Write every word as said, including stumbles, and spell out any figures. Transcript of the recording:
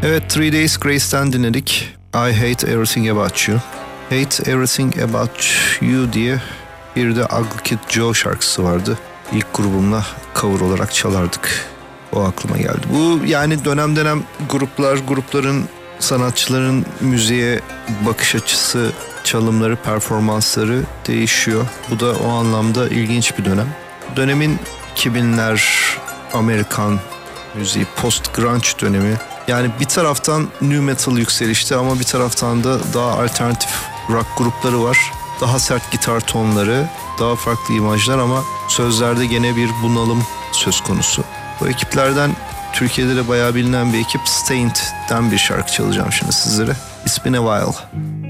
Evet, Three Days Grace'ten dinledik. I Hate Everything About You. Hate Everything About You diye bir de Ugly Kid Joe şarkısı vardı. İlk grubumla cover olarak çalardık. O aklıma geldi. Bu yani dönem dönem gruplar, grupların, sanatçıların müziğe bakış açısı, çalımları, performansları değişiyor. Bu da o anlamda ilginç bir dönem. Dönemin iki binler Amerikan müziği, post grunge dönemi. Yani bir taraftan nu metal yükselişte ama bir taraftan da daha alternatif rock grupları var. Daha sert gitar tonları, daha farklı imajlar ama sözlerde gene bir bunalım söz konusu. Bu ekiplerden Türkiye'de de bayağı bilinen bir ekip, Stained'den bir şarkı çalacağım şimdi sizlere. It's Been A While.